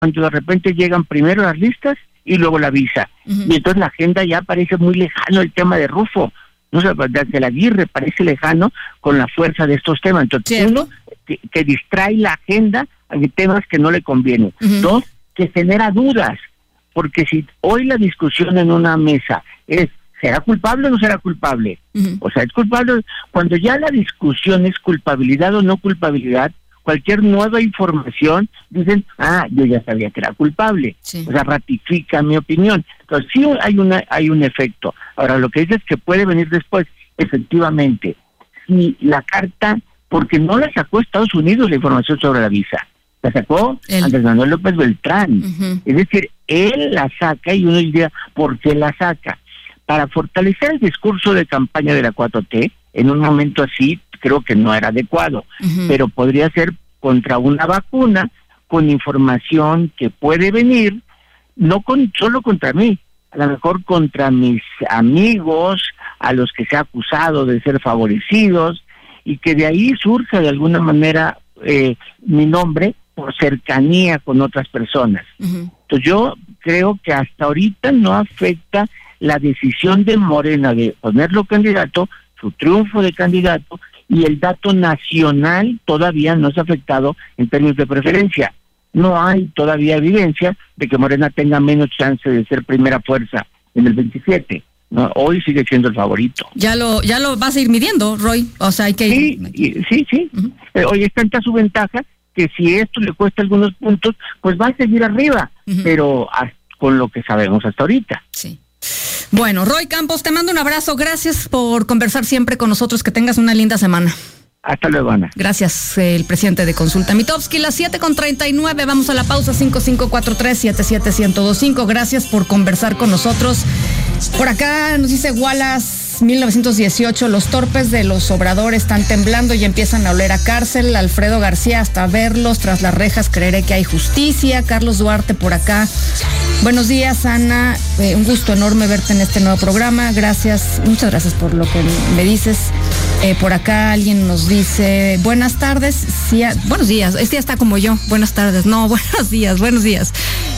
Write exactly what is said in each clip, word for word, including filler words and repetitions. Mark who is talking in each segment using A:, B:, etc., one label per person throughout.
A: cuando de repente llegan primero las listas y luego la visa. Uh-huh. Y entonces la agenda ya parece muy lejano el tema de Rufo. No sé, desde la Aguirre parece lejano con la fuerza de estos temas. Entonces, ¿cierto? Uno, que, que distrae la agenda de temas que no le convienen. Uh-huh. Dos, que genera dudas. Porque si hoy la discusión en una mesa es, ¿será culpable o no será culpable? Uh-huh. O sea, es culpable. Cuando ya la discusión es culpabilidad o no culpabilidad, cualquier nueva información, dicen, ah, yo ya sabía que era culpable. Sí. O sea, ratifica mi opinión. Entonces, sí hay una hay un efecto. Ahora, lo que dices es que puede venir después. Efectivamente, si la carta, porque no la sacó Estados Unidos la información sobre la visa, la sacó el... Andrés Manuel López Beltrán. Uh-huh. Es decir, él la saca y uno diría, ¿por qué la saca? Para fortalecer el discurso de campaña de la cuatro T, en un momento así, creo que no era adecuado, uh-huh. pero podría ser contra una vacuna con información que puede venir, no con solo contra mí, a lo mejor contra mis amigos, a los que se ha acusado de ser favorecidos, y que de ahí surja de alguna manera eh, mi nombre por cercanía con otras personas. Uh-huh. Entonces yo creo que hasta ahorita no afecta la decisión de Morena de ponerlo candidato, su triunfo de candidato, y el dato nacional todavía no se ha afectado en términos de preferencia. No hay todavía evidencia de que Morena tenga menos chance de ser primera fuerza en el veintisiete. No, hoy sigue siendo el favorito.
B: Ya lo ya lo vas a ir midiendo, Roy. O sea, hay que
A: sí, ir... sí, sí. Uh-huh. Eh, hoy es tanta su ventaja que si esto le cuesta algunos puntos, pues va a seguir arriba, uh-huh. pero a, con lo que sabemos hasta ahorita.
B: Sí. Bueno, Roy Campos, te mando un abrazo. Gracias por conversar siempre con nosotros. Que tengas una linda semana.
A: Hasta luego, Ana.
B: Gracias, el presidente de Consulta Mitofsky. Las siete con treinta y nueve. Vamos a la pausa. Cinco cinco cuatro tres siete siete uno cero dos cinco. Gracias por conversar con nosotros. Por acá nos dice Wallace mil novecientos dieciocho. Los torpes de los Obrador están temblando y empiezan a oler a cárcel. Alfredo García, hasta verlos tras las rejas creeré que hay justicia. Carlos Duarte por acá. Buenos días, Ana. Eh, un gusto enorme verte en este nuevo programa. Gracias, muchas gracias por lo que me dices. Eh, por acá alguien nos dice, buenas tardes. Sí, buenos días. Este ya está como yo. Buenas tardes. No, buenos días, buenos días.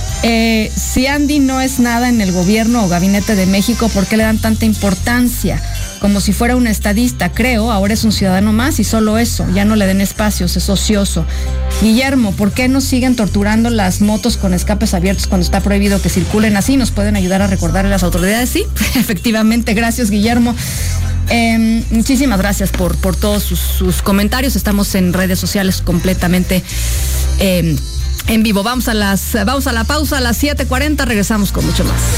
B: Eh, si Andy no es nada en el gobierno o gabinete de México, ¿por qué le dan tanta importancia? Como si fuera un estadista, creo, ahora es un ciudadano más y solo eso, ya no le den espacios, es ocioso. Guillermo, ¿por qué nos siguen torturando las motos con escapes abiertos cuando está prohibido que circulen así? ¿Nos pueden ayudar a recordarle a las autoridades? Sí, efectivamente, gracias, Guillermo. Eh, muchísimas gracias por, por todos sus, sus comentarios. Estamos en redes sociales completamente eh, en vivo. Vamos a las, vamos a la pausa a las siete cuarenta, regresamos con mucho más.